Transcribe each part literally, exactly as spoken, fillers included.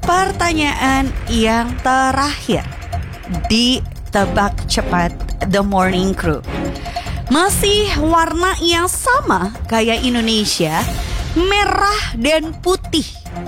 Pertanyaan yang terakhir di Tebak Cepat The Morning Crew. Masih warna yang sama kayak Indonesia, merah dan putih.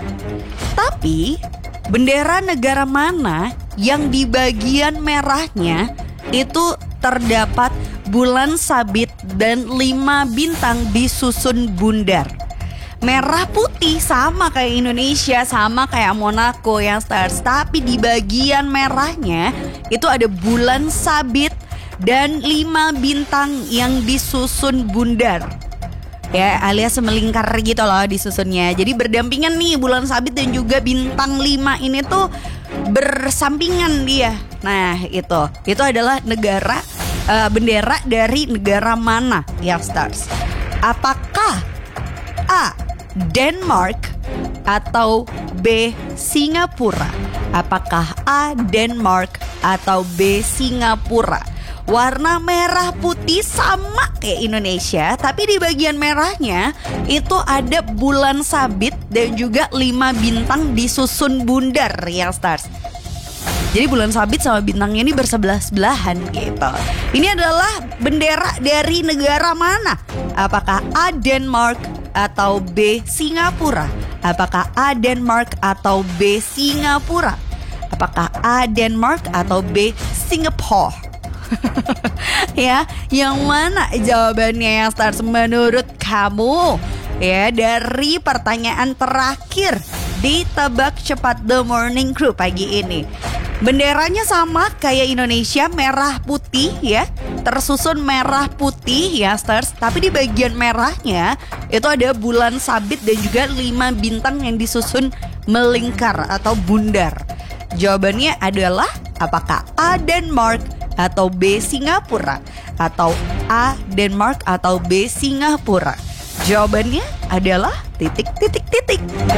Tapi bendera negara mana yang di bagian merahnya itu terdapat bulan sabit dan lima bintang disusun bundar? Merah putih sama kayak Indonesia, sama kayak Monaco yang stars. Tapi di bagian merahnya itu ada bulan sabit dan lima bintang yang disusun bundar. Ya, alias melingkar gitu loh disusunnya. Jadi berdampingan nih bulan sabit dan juga bintang lima ini tuh bersampingan dia. Nah itu, itu adalah negara uh, bendera dari negara mana yang stars? Apakah A. Denmark atau B. Singapura? Apakah A. Denmark atau B. Singapura? Warna merah putih sama kayak Indonesia, tapi di bagian merahnya itu ada bulan sabit dan juga lima bintang disusun bundar yang stars. Jadi bulan sabit sama bintangnya ini bersebelah-sebelahan gitu. Ini adalah bendera dari negara mana? Apakah A. Denmark atau B. Singapura? Apakah A. Denmark atau B. Singapura? Apakah A. Denmark atau B. Singapore? Ya, yang mana jawabannya yang stars menurut kamu? Ya, dari pertanyaan terakhir di Tebak Cepat The Morning Crew pagi ini. Benderanya sama kayak Indonesia, merah putih ya, tersusun merah putih ya stars. Tapi di bagian merahnya itu ada bulan sabit dan juga lima bintang yang disusun melingkar atau bundar. Jawabannya adalah apakah A. Denmark atau B. Singapura? Atau A. Denmark atau B. Singapura? Jawabannya adalah titik titik titik.